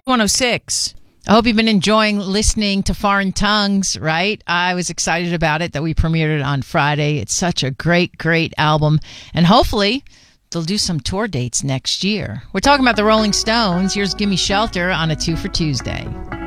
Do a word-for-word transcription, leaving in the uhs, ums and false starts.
one oh six. I hope you've been enjoying listening to Foreign Tongues, right? I was excited about it that we premiered it on Friday. It's such a great, great album. And hopefully they'll do some tour dates next year. We're talking about the Rolling Stones. Here's Gimme Shelter on a Two for Tuesday.